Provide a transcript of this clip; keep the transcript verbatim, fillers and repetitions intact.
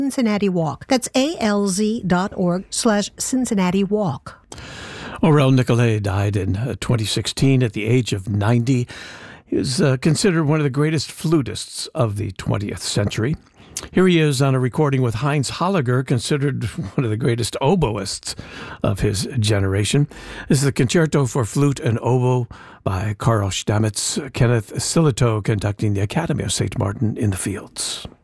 Cincinnati Walk. That's alz.org slash Cincinnati Walk. Aurel Nicolay died in uh, twenty sixteen at the age of ninety. He is uh, considered one of the greatest flutists of the twentieth century. Here he is on a recording with Heinz Holliger, considered one of the greatest oboists of his generation. This is the Concerto for Flute and Oboe by Karl Stamitz, Kenneth Silito conducting the Academy of Saint Martin in the Fields.